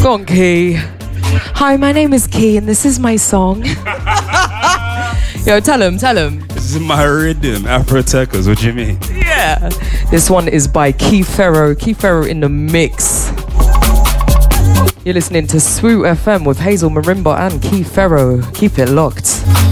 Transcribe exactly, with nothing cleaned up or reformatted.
Go on, Key. Hi, my name is Key, and this is my song. Yo, tell him, tell him. This is my rhythm, Afro Techers. What you mean? Yeah. This one is by Key Ferro. Key Ferro in the mix. You're listening to Swoot F M with Hazel Marimba and Key Ferro. Keep it locked.